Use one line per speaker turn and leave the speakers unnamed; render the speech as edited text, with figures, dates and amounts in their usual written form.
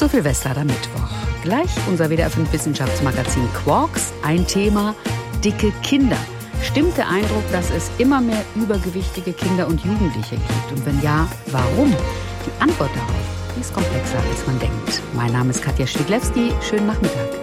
zu Silvester, der Mittwoch. Gleich unser WDR 5 Wissenschaftsmagazin Quarks. Ein Thema: dicke Kinder. Stimmt der Eindruck, dass es immer mehr übergewichtige Kinder und Jugendliche gibt? Und wenn ja, warum? Die Antwort darauf ist komplexer, als man denkt. Mein Name ist Katja Schwiglewski. Schönen Nachmittag.